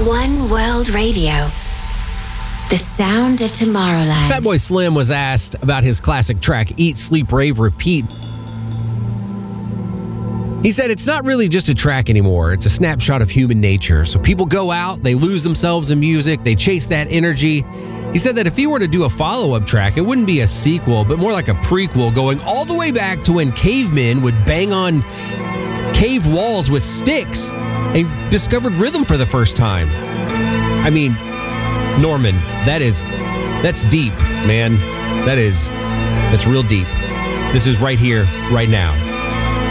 One World Radio. The sound of Tomorrowland. Fatboy Slim was asked about his classic track, Eat, Sleep, Rave, Repeat. He said it's not really just a track anymore. It's a snapshot of human nature. So people go out, they lose themselves in music, they chase that energy. He said that if he were to do a follow-up track, it wouldn't be a sequel, but more like a prequel, going all the way back to when cavemen would bang on cave walls with sticks and discovered rhythm for the first time. I mean, Norman, that's deep, man. That's real deep. This is right here, right now.